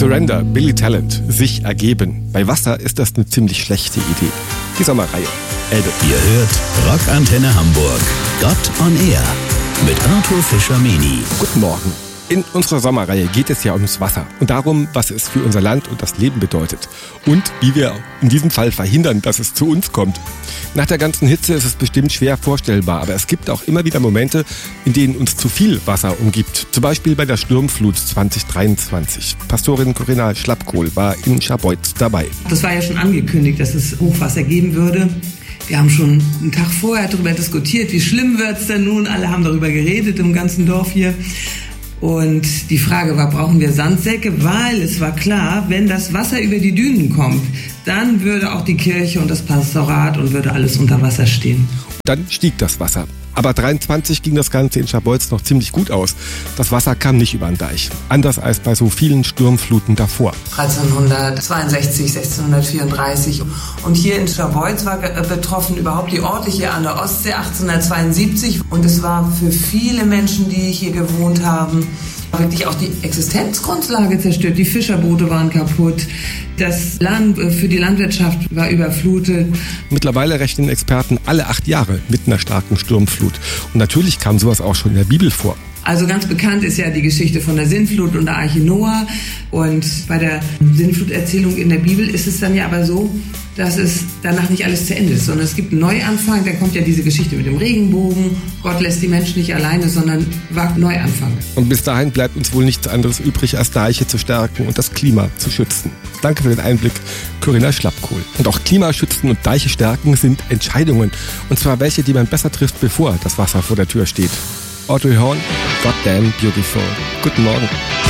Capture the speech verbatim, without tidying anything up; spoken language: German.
Surrender, Billy Talent, sich ergeben. Bei Wasser ist das eine ziemlich schlechte Idee. Die Sommerreihe, Elbe. Ihr hört Rockantenne Hamburg, Gott on Air mit Arthur Fischer-Meni. Guten Morgen. In unserer Sommerreihe geht es ja ums Wasser und darum, was es für unser Land und das Leben bedeutet und wie wir in diesem Fall verhindern, dass es zu uns kommt. Nach der ganzen Hitze ist es bestimmt schwer vorstellbar, aber es gibt auch immer wieder Momente, in denen uns zu viel Wasser umgibt. Zum Beispiel bei der Sturmflut zwanzig dreiundzwanzig. Pastorin Corinna Schlappkohl war in Scharbeutz dabei. Das war ja schon angekündigt, dass es Hochwasser geben würde. Wir haben schon einen Tag vorher darüber diskutiert, wie schlimm wird es denn nun. Alle haben darüber geredet im ganzen Dorf hier. Und die Frage war, brauchen wir Sandsäcke? Weil es war klar, wenn das Wasser über die Dünen kommt, dann würde auch die Kirche und das Pastorat und würde alles unter Wasser stehen. Dann stieg das Wasser. Aber dreiundzwanzig ging das Ganze in Scharbeutz noch ziemlich gut aus. Das Wasser kam nicht über den Deich. Anders als bei so vielen Sturmfluten davor. dreizehnhundertzweiundsechzig, sechzehnhundertvierunddreißig. Und hier in Scharbeutz war betroffen überhaupt die Orte hier an der Ostsee achtzehnhundertzweiundsiebzig. Und es war für viele Menschen, die hier gewohnt haben, wirklich auch die Existenzgrundlage zerstört. Die Fischerboote waren kaputt. Das Land für die Landwirtschaft war überflutet. Mittlerweile rechnen Experten alle acht Jahre mit einer starken Sturmflut. Und natürlich kam sowas auch schon in der Bibel vor. Also ganz bekannt ist ja die Geschichte von der Sintflut und der Arche Noah. Und bei der Sintfluterzählung in der Bibel ist es dann ja aber so, dass es danach nicht alles zu Ende ist, sondern es gibt einen Neuanfang. Dann kommt ja diese Geschichte mit dem Regenbogen. Gott lässt die Menschen nicht alleine, sondern wagt Neuanfang. Und bis dahin bleibt uns wohl nichts anderes übrig, als Deiche zu stärken und das Klima zu schützen. Danke für den Einblick, Corinna Schlappkohl. Und auch Klimaschützen und Deiche stärken sind Entscheidungen. Und zwar welche, die man besser trifft, bevor das Wasser vor der Tür steht. Audrey Horne, Goddamn Beautiful. Guten Morgen.